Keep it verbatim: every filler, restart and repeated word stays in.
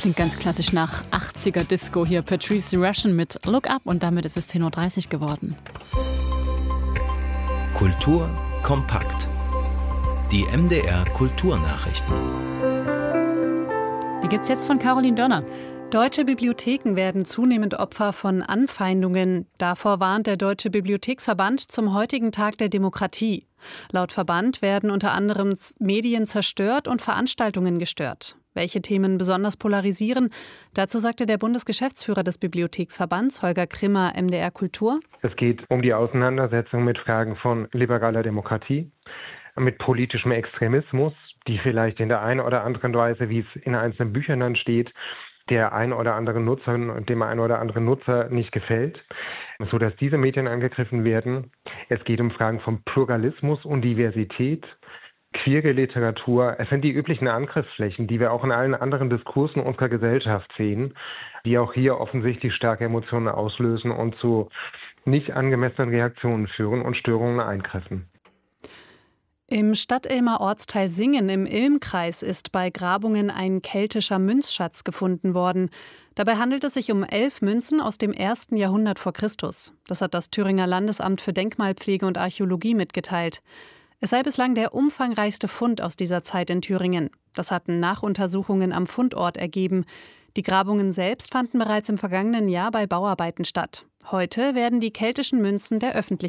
Klingt ganz klassisch nach achtziger Disco hier. Patrice Rushen mit Look Up und damit ist es zehn Uhr dreißig geworden. Kultur kompakt. Die M D R Kulturnachrichten. Die gibt's jetzt von Caroline Dörner. Deutsche Bibliotheken werden zunehmend Opfer von Anfeindungen. Davor warnt der Deutsche Bibliotheksverband zum heutigen Tag der Demokratie. Laut Verband werden unter anderem Medien zerstört und Veranstaltungen gestört. Welche Themen besonders polarisieren? Dazu sagte der Bundesgeschäftsführer des Bibliotheksverbands, Holger Krimmer, M D R Kultur. Es geht um die Auseinandersetzung mit Fragen von liberaler Demokratie, mit politischem Extremismus, die vielleicht in der einen oder anderen Weise, wie es in einzelnen Büchern dann steht, der ein oder anderen Nutzer und dem ein oder anderen Nutzer nicht gefällt, sodass diese Medien angegriffen werden. Es geht um Fragen von Pluralismus und Diversität, queere Literatur. Es sind die üblichen Angriffsflächen, die wir auch in allen anderen Diskursen unserer Gesellschaft sehen, die auch hier offensichtlich starke Emotionen auslösen und zu nicht angemessenen Reaktionen führen und Störungen eingreifen. Im Stadtilmer Ortsteil Singen im Ilmkreis ist bei Grabungen ein keltischer Münzschatz gefunden worden. Dabei handelt es sich um elf Münzen aus dem ersten Jahrhundert vor Christus. Das hat das Thüringer Landesamt für Denkmalpflege und Archäologie mitgeteilt. Es sei bislang der umfangreichste Fund aus dieser Zeit in Thüringen. Das hatten Nachuntersuchungen am Fundort ergeben. Die Grabungen selbst fanden bereits im vergangenen Jahr bei Bauarbeiten statt. Heute werden die keltischen Münzen der Öffentlichkeit